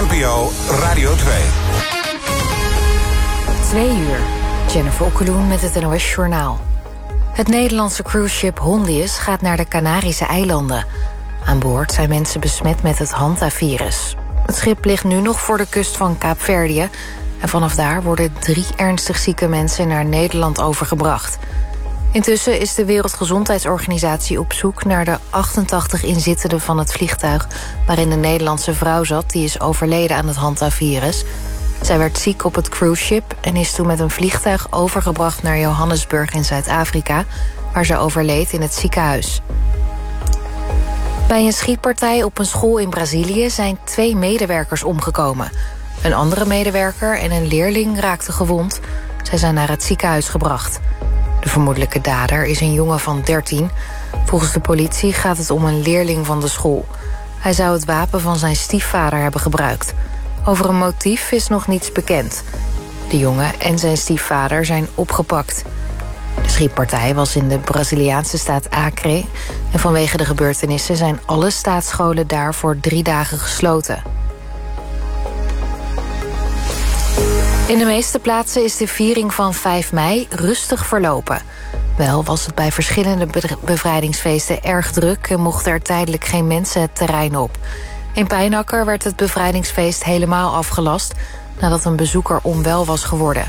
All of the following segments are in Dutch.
NPO Radio 2. 2 uur. Jennifer Okkeloen met het NOS Journaal. Het Nederlandse cruiseschip Hondius gaat naar de Canarische eilanden. Aan boord zijn mensen besmet met het Hanta-virus. Het schip ligt nu nog voor de kust van Kaapverdië en vanaf daar worden 3 ernstig zieke mensen naar Nederland overgebracht. Intussen is de Wereldgezondheidsorganisatie op zoek naar de 88 inzittenden van het vliegtuig waarin de Nederlandse vrouw zat die is overleden aan het Hanta-virus. Zij werd ziek op het cruiseschip en is toen met een vliegtuig overgebracht naar Johannesburg in Zuid-Afrika, waar ze overleed in het ziekenhuis. Bij een schietpartij op een school in Brazilië zijn 2 medewerkers omgekomen. Een andere medewerker en een leerling raakten gewond. Zij zijn naar het ziekenhuis gebracht. De vermoedelijke dader is een jongen van 13. Volgens de politie gaat het om een leerling van de school. Hij zou het wapen van zijn stiefvader hebben gebruikt. Over een motief is nog niets bekend. De jongen en zijn stiefvader zijn opgepakt. De schietpartij was in de Braziliaanse staat Acre en vanwege de gebeurtenissen zijn alle staatsscholen daar voor 3 dagen gesloten. In de meeste plaatsen is de viering van 5 mei rustig verlopen. Wel was het bij verschillende bevrijdingsfeesten erg druk en mochten er tijdelijk geen mensen het terrein op. In Pijnacker werd het bevrijdingsfeest helemaal afgelast nadat een bezoeker onwel was geworden.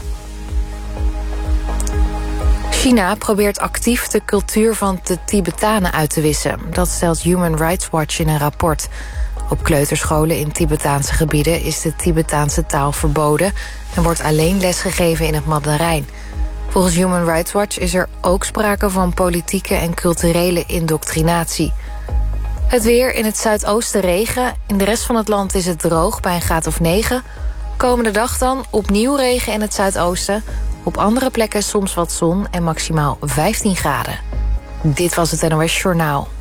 China probeert actief de cultuur van de Tibetanen uit te wissen. Dat stelt Human Rights Watch in een rapport. Op kleuterscholen in Tibetaanse gebieden is de Tibetaanse taal verboden en wordt alleen lesgegeven in het Mandarijn. Volgens Human Rights Watch is er ook sprake van politieke en culturele indoctrinatie. Het weer: in het zuidoosten regen. In de rest van het land is het droog bij een graad of 9. Komende dag dan opnieuw regen in het zuidoosten. Op andere plekken soms wat zon en maximaal 15 graden. Dit was het NOS Journaal.